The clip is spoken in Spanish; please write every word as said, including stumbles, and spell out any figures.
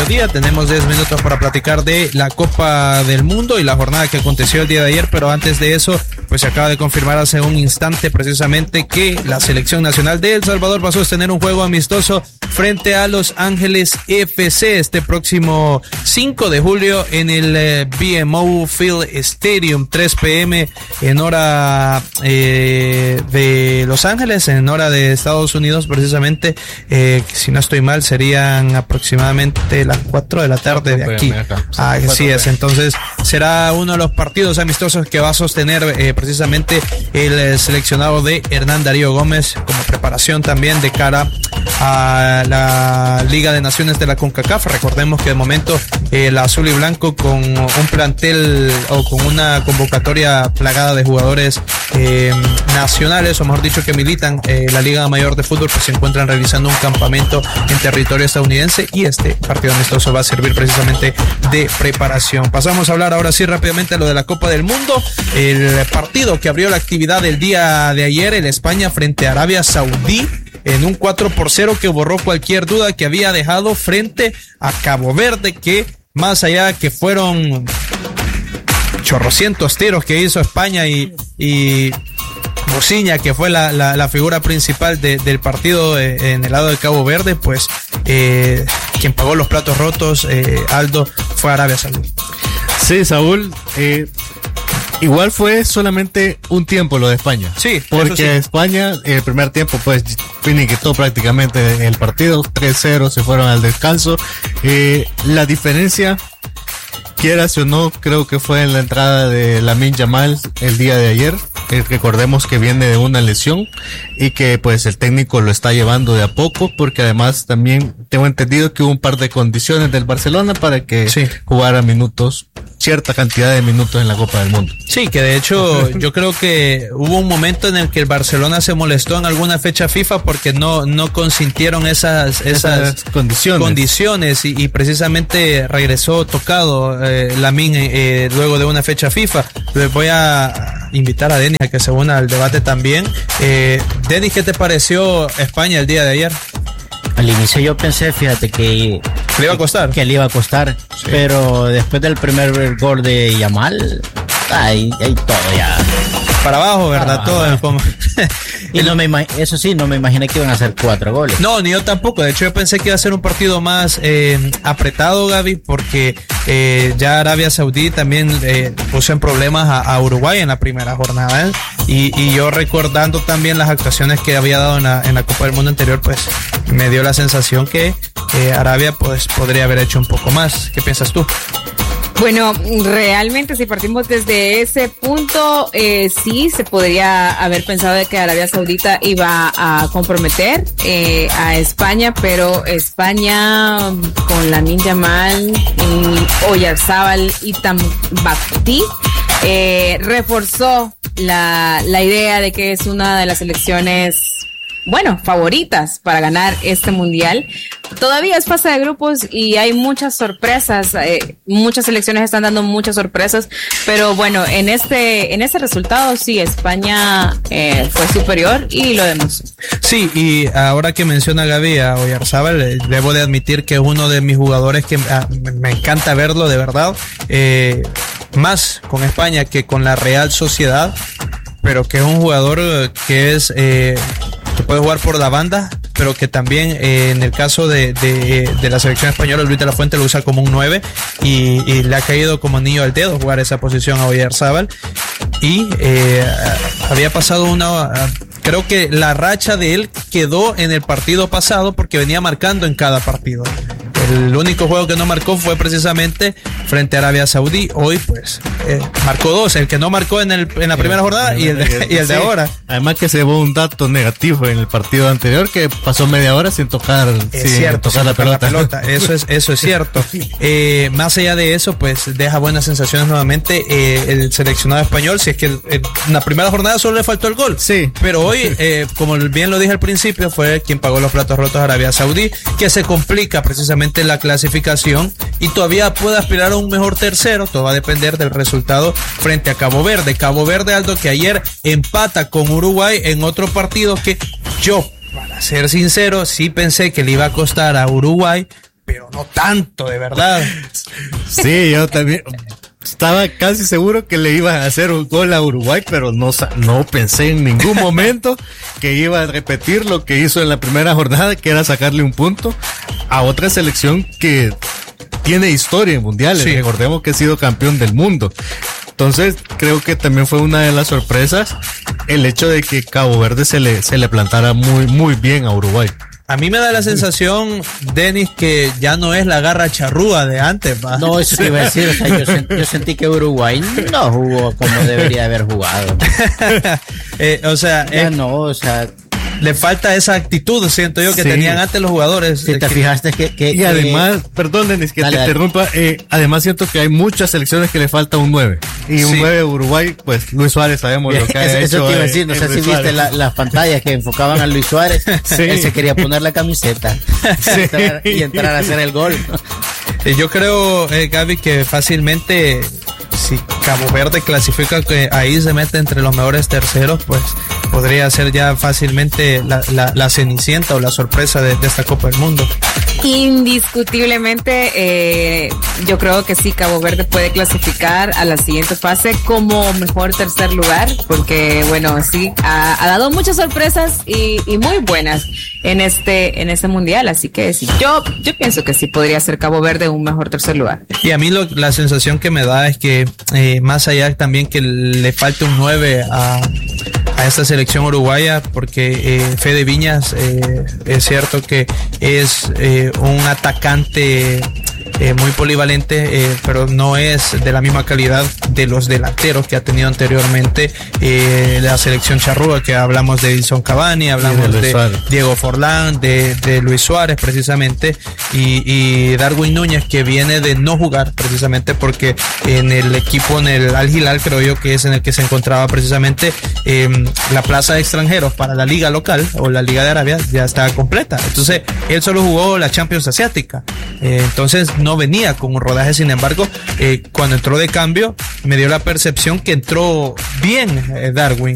mediodía. Tenemos diez minutos para platicar de la Copa del Mundo y la jornada que aconteció el día de ayer, pero antes de eso, pues se acaba de confirmar hace un instante precisamente que la selección nacional de El Salvador va a sostener un juego amistoso frente a Los Ángeles F C este próximo cinco de julio en el eh, B M O Field Stadium, tres p m en hora eh, de Los Ángeles, en hora de Estados Unidos precisamente, eh, si no estoy mal serían aproximadamente las cuatro de la tarde de aquí. Ah, así es, entonces será uno de los partidos amistosos que va a sostener eh, precisamente el eh, seleccionado de Hernán Darío Gómez como preparación también de cara a la Liga de Naciones de la CONCACAF. Recordemos que de momento eh, el azul y blanco con un plantel o con una convocatoria plagada de jugadores eh, nacionales, o mejor dicho que militan eh, la Liga Mayor de Fútbol, pues se encuentran realizando un campamento en territorio estadounidense y este partido amistoso va a servir precisamente de preparación. Pasamos a hablar ahora sí rápidamente de lo de la Copa del Mundo, el partido que abrió la actividad del día de ayer, el España frente a Arabia Saudí, en un cuatro por cero que borró cualquier duda que había dejado frente a Cabo Verde, que más allá que fueron chorrocientos tiros que hizo España y, y Mociña, que fue la, la, la figura principal de, del partido eh, en el lado de Cabo Verde, pues eh, quien pagó los platos rotos, eh, Aldo, fue Arabia Saudí. Sí, Saúl, eh, igual fue solamente un tiempo lo de España. Sí, porque sí. España, el primer tiempo, pues finiquitó prácticamente el partido, tres cero, se fueron al descanso. Eh, la diferencia, quieras o no, creo que fue en la entrada de Lamine Yamal el día de ayer. Eh, recordemos que viene de una lesión y que pues el técnico lo está llevando de a poco, porque además también tengo entendido que hubo un par de condiciones del Barcelona para que sí. jugara minutos, cierta cantidad de minutos en la Copa del Mundo. Sí, que de hecho yo creo que hubo un momento en el que el Barcelona se molestó en alguna fecha FIFA porque no, no consintieron esas, esas, esas condiciones, condiciones y, y precisamente regresó tocado eh, Lamine eh, luego de una fecha FIFA. Les voy a invitar a Denis a que se una al debate también. Eh, Denis, ¿qué te pareció España el día de ayer? Al inicio yo pensé, fíjate, que le iba a costar. Que le iba a costar, sí. Pero después del primer gol de Yamal, ahí, ahí todo ya. Para abajo, ¿verdad? Ah, todo. Como... y no me imag... eso sí, no me imaginé que iban a hacer cuatro goles. No, ni yo tampoco. De hecho, yo pensé que iba a ser un partido más eh, apretado, Gaby, porque eh, ya Arabia Saudí también eh, puso en problemas a, a Uruguay en la primera jornada. ¿eh? Y, y yo recordando también las actuaciones que había dado en la, en la Copa del Mundo anterior, pues me dio la sensación que eh, Arabia pues podría haber hecho un poco más. ¿Qué piensas tú? Bueno, realmente si partimos desde ese punto, eh, sí se podría haber pensado de que Arabia Saudita iba a comprometer eh, a España, pero España con Lamine Yamal, Oyarzábal y Tambactí eh, reforzó la, la idea de que es una de las selecciones, bueno, favoritas para ganar este mundial. Todavía es fase de grupos y hay muchas sorpresas, eh, muchas selecciones están dando muchas sorpresas, pero bueno, en este en este resultado sí, España eh, fue superior y lo demostró. Sí, y ahora que menciona Gaby a Oyarzábal, debo de admitir que es uno de mis jugadores que ah, me encanta verlo, de verdad, eh, más con España que con la Real Sociedad, pero que es un jugador que es... Eh, que puede jugar por la banda, pero que también eh, en el caso de, de, de la selección española, Luis de la Fuente lo usa como un nueve y, y le ha caído como anillo al dedo jugar esa posición a Oyarzábal. Y eh, había pasado una... Creo que la racha de él quedó en el partido pasado porque venía marcando en cada partido. El único juego que no marcó fue precisamente frente a Arabia Saudí. Hoy, pues, eh, marcó dos. El que no marcó en, el, en la primera jornada y el de, y el de ahora. Además que se llevó un dato negativo en el partido anterior, que pasó media hora sin tocar, es sin cierto, tocar sin la, tocar pelota. la pelota. Eso es, eso es cierto. Eh, más allá de eso, pues, deja buenas sensaciones nuevamente eh, el seleccionado español. Si es que el, el, en la primera jornada solo le faltó el gol. Sí. Pero hoy, eh, como bien lo dije al principio, fue quien pagó los platos rotos a Arabia Saudí, que se complica precisamente la clasificación y todavía puede aspirar a un mejor tercero. Todo va a depender del resultado frente a Cabo Verde. Cabo Verde, Aldo, que ayer empata con Uruguay en otro partido que yo, para ser sincero, sí pensé que le iba a costar a Uruguay, pero no tanto, de verdad. Sí, yo también estaba casi seguro que le iba a hacer un gol a Uruguay, pero no, no pensé en ningún momento que iba a repetir lo que hizo en la primera jornada, que era sacarle un punto a otra selección que tiene historia en mundiales. Sí. Recordemos que ha sido campeón del mundo. Entonces, creo que también fue una de las sorpresas el hecho de que Cabo Verde se le, se le plantara muy, muy bien a Uruguay. A mí me da la sensación, Denis, que ya no es la garra charrúa de antes, ¿va? No, eso te iba a decir, o sea, yo, sent, yo sentí que Uruguay no jugó como debería haber jugado. eh, o sea, ya eh, no, o sea, le falta esa actitud, siento yo, que sí. tenían antes los jugadores. Si te que, fijaste que... que y que, además, perdón Denis, que dale, te interrumpa, eh, además siento que hay muchas selecciones que le falta un nueve. Y un sí. nueve de Uruguay, pues Luis Suárez sabemos Bien, lo que ha eso, hecho. Eso te iba a decir, no sé si viste la, las pantallas que enfocaban a Luis Suárez. Sí. Él se quería poner la camiseta sí. entrar, y entrar a hacer el gol. Yo creo, eh, Gaby, que fácilmente... si Cabo Verde clasifica que ahí se mete entre los mejores terceros, pues podría ser ya fácilmente la, la, la cenicienta o la sorpresa de, de esta Copa del Mundo. Indiscutiblemente, eh, yo creo que sí, Cabo Verde puede clasificar a la siguiente fase como mejor tercer lugar, porque bueno, sí, ha, ha dado muchas sorpresas y, y muy buenas en este en este mundial, así que sí, yo yo pienso que sí podría ser Cabo Verde un mejor tercer lugar. Y a mí lo, la sensación que me da es que eh, más allá también que le falte un nueve a a esta selección uruguaya, porque eh, Fede Viñas eh, es cierto que es eh, un atacante eh, muy polivalente, eh, pero no es de la misma calidad de los delanteros que ha tenido anteriormente eh, la selección charrúa, que hablamos de Edinson Cavani, hablamos de, de Diego Forlán, de, de Luis Suárez precisamente, y, y Darwin Núñez, que viene de no jugar precisamente porque en el equipo, en el Al Hilal, creo yo que es en el que se encontraba precisamente eh, la plaza de extranjeros para la liga local o la liga de Arabia ya estaba completa, entonces él solo jugó la Champions Asiática, eh, entonces no venía con un rodaje. Sin embargo, eh, cuando entró de cambio me dio la percepción que entró bien eh, Darwin,